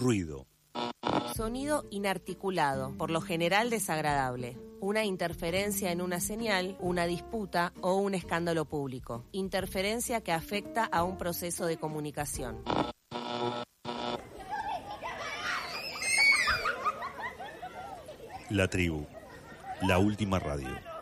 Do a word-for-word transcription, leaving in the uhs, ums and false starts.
ruido. Sonido inarticulado, por lo general desagradable. Una interferencia en una señal, una disputa o un escándalo público. Interferencia que afecta a un proceso de comunicación. La tribu, la última radio.